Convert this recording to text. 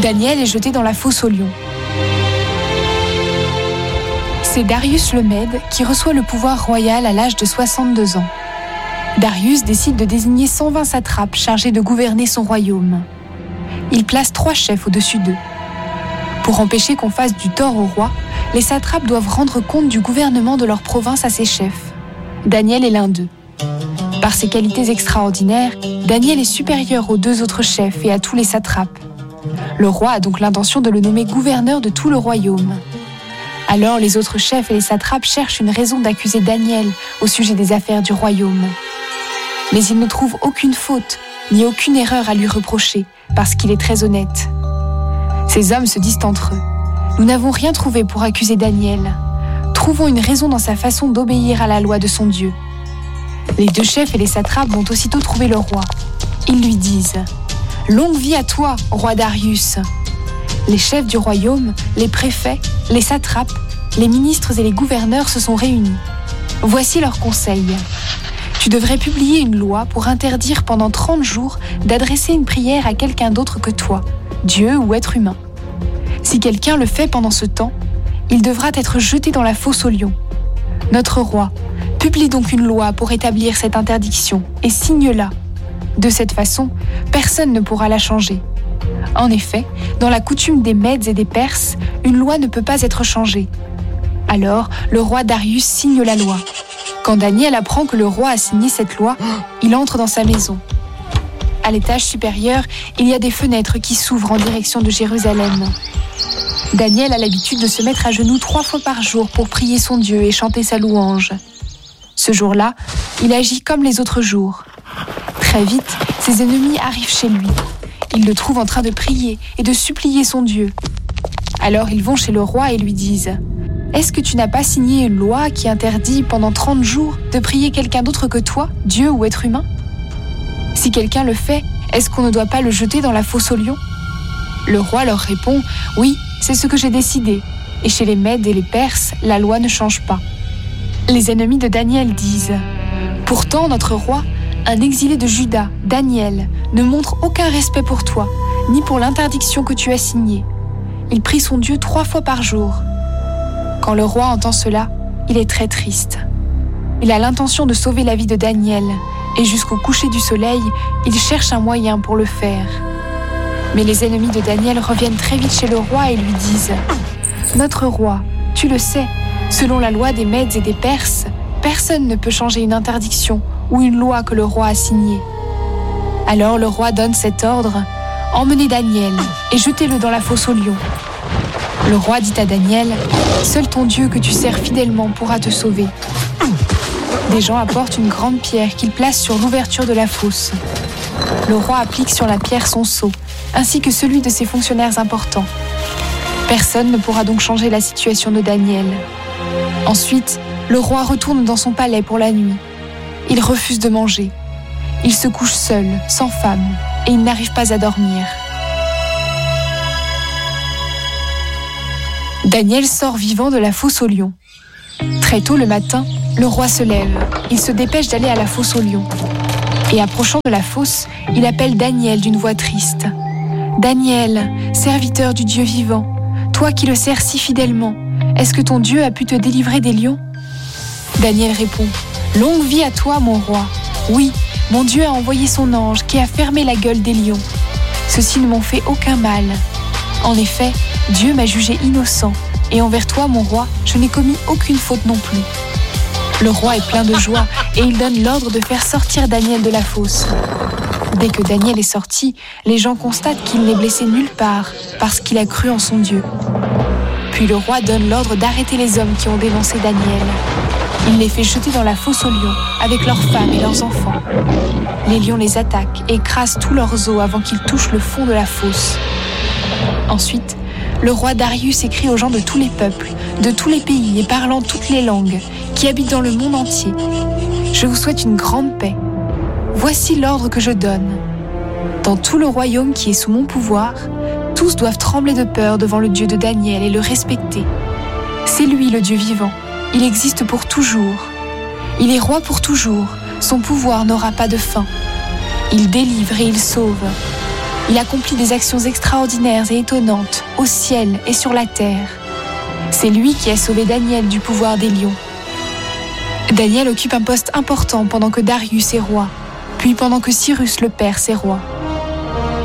Daniel est jeté dans la fosse aux lions. C'est Darius le Mède qui reçoit le pouvoir royal à l'âge de 62 ans. Darius décide de désigner 120 satrapes chargés de gouverner son royaume. Il place 3 chefs au-dessus d'eux. Pour empêcher qu'on fasse du tort au roi, les satrapes doivent rendre compte du gouvernement de leur province à ses chefs. Daniel est l'un d'eux. Par ses qualités extraordinaires, Daniel est supérieur aux 2 autres chefs et à tous les satrapes. Le roi a donc l'intention de le nommer gouverneur de tout le royaume. Alors les autres chefs et les satrapes cherchent une raison d'accuser Daniel au sujet des affaires du royaume. Mais ils ne trouvent aucune faute, ni aucune erreur à lui reprocher, parce qu'il est très honnête. Ces hommes se disent entre eux: nous n'avons rien trouvé pour accuser Daniel. Trouvons une raison dans sa façon d'obéir à la loi de son Dieu. Les 2 chefs et les satrapes vont aussitôt trouver le roi. Ils lui disent: longue vie à toi, roi Darius. Les chefs du royaume, les préfets, les satrapes, les ministres et les gouverneurs se sont réunis. Voici leurs conseils. Tu devrais publier une loi pour interdire pendant 30 jours d'adresser une prière à quelqu'un d'autre que toi, Dieu ou être humain. Si quelqu'un le fait pendant ce temps, il devra être jeté dans la fosse aux lions. Notre roi, publie donc une loi pour établir cette interdiction et signe-la. De cette façon, personne ne pourra la changer. En effet, dans la coutume des Mèdes et des Perses, une loi ne peut pas être changée. Alors, le roi Darius signe la loi. Quand Daniel apprend que le roi a signé cette loi, il entre dans sa maison. À l'étage supérieur, il y a des fenêtres qui s'ouvrent en direction de Jérusalem. Daniel a l'habitude de se mettre à genoux 3 fois par jour pour prier son Dieu et chanter sa louange. Ce jour-là, il agit comme les autres jours. Très vite, ses ennemis arrivent chez lui. Ils le trouvent en train de prier et de supplier son Dieu. Alors ils vont chez le roi et lui disent: est-ce que tu n'as pas signé une loi qui interdit pendant 30 jours de prier quelqu'un d'autre que toi, Dieu ou être humain? Si quelqu'un le fait, est-ce qu'on ne doit pas le jeter dans la fosse aux lions? Le roi leur répond: oui, c'est ce que j'ai décidé. Et chez les Mèdes et les Perses, la loi ne change pas. Les ennemis de Daniel disent: pourtant notre roi, un exilé de Juda, Daniel, ne montre aucun respect pour toi, ni pour l'interdiction que tu as signée. Il prie son Dieu 3 fois par jour. Quand le roi entend cela, il est très triste. Il a l'intention de sauver la vie de Daniel, et jusqu'au coucher du soleil, il cherche un moyen pour le faire. Mais les ennemis de Daniel reviennent très vite chez le roi et lui disent: notre roi, tu le sais, selon la loi des Mèdes et des Perses, personne ne peut changer une interdiction ou une loi que le roi a signée. Alors le roi donne cet ordre: emmenez Daniel et jetez-le dans la fosse aux lions. Le roi dit à Daniel: seul ton Dieu que tu sers fidèlement pourra te sauver. Des gens apportent une grande pierre qu'ils placent sur l'ouverture de la fosse. Le roi applique sur la pierre son sceau, ainsi que celui de ses fonctionnaires importants. Personne ne pourra donc changer la situation de Daniel. Ensuite, le roi retourne dans son palais pour la nuit. Il refuse de manger. Il se couche seul, sans femme, et il n'arrive pas à dormir. Daniel sort vivant de la fosse aux lions. Très tôt le matin, le roi se lève. Il se dépêche d'aller à la fosse aux lions. Et approchant de la fosse, il appelle Daniel d'une voix triste. « Daniel, serviteur du Dieu vivant, toi qui le sers si fidèlement, est-ce que ton Dieu a pu te délivrer des lions ?» Daniel répond: « Longue vie à toi, mon roi. Oui, mon Dieu a envoyé son ange qui a fermé la gueule des lions. Ceux-ci ne m'ont fait aucun mal. En effet, Dieu m'a jugé innocent, et envers toi, mon roi, je n'ai commis aucune faute non plus. » Le roi est plein de joie, et il donne l'ordre de faire sortir Daniel de la fosse. Dès que Daniel est sorti, les gens constatent qu'il n'est blessé nulle part, parce qu'il a cru en son Dieu. Puis le roi donne l'ordre d'arrêter les hommes qui ont dénoncé Daniel. Il les fait jeter dans la fosse aux lions, avec leurs femmes et leurs enfants. Les lions les attaquent et écrasent tous leurs os avant qu'ils touchent le fond de la fosse. Ensuite, le roi Darius écrit aux gens de tous les peuples, de tous les pays et parlant toutes les langues, qui habitent dans le monde entier: je vous souhaite une grande paix. Voici l'ordre que je donne. Dans tout le royaume qui est sous mon pouvoir, tous doivent trembler de peur devant le Dieu de Daniel et le respecter. C'est lui le Dieu vivant. Il existe pour toujours. Il est roi pour toujours. Son pouvoir n'aura pas de fin. Il délivre et il sauve. Il accomplit des actions extraordinaires et étonnantes, au ciel et sur la terre. C'est lui qui a sauvé Daniel du pouvoir des lions. Daniel occupe un poste important pendant que Darius est roi, puis pendant que Cyrus le Perse est roi.